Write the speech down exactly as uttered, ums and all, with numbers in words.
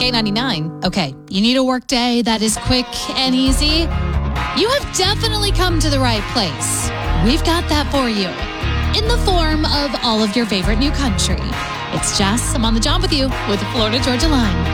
eight ninety-nine. Okay, you need a work day that is quick and easy? You have definitely come to the right place. We've got that for you in the form of all of your favorite new country. It's Jess. I'm on the job with you with the Florida Georgia Line.